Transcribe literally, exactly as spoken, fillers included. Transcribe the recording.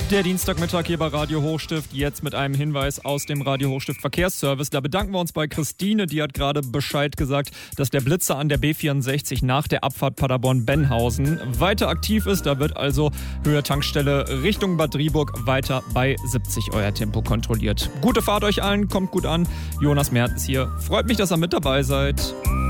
Der Dienstagmittag hier bei Radio Hochstift, jetzt mit einem Hinweis aus dem Radio Hochstift Verkehrsservice. Da bedanken wir uns bei Christine, die hat gerade Bescheid gesagt, dass der Blitzer an der B vierundsechzig nach der Abfahrt Paderborn-Benhausen weiter aktiv ist. Da wird also Höhe Tankstelle Richtung Bad Driburg weiter bei siebzig euer Tempo kontrolliert. Gute Fahrt euch allen, kommt gut an. Jonas Mertens hier. Freut mich, dass ihr mit dabei seid.